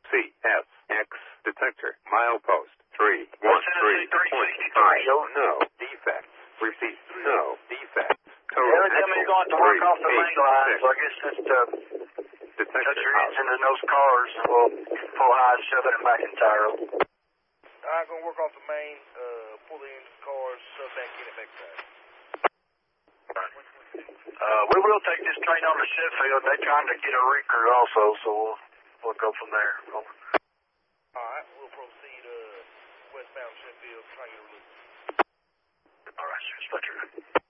CSX detector. Milepost 313. No defects. Repeat. No defects. Total Every time he's going to work off the main line, so I guess just detector touch your engine in those cars and we'll pull high and shove it in McIntyre. Alright, gonna work off the main, pull the engine cars, shove back in at backside. We will take this train on to Sheffield. They're trying to get a recruit also, so we'll go from there. Over. Alright, we'll proceed westbound Sheffield, try to get a loop. Alright, sir. Inspector.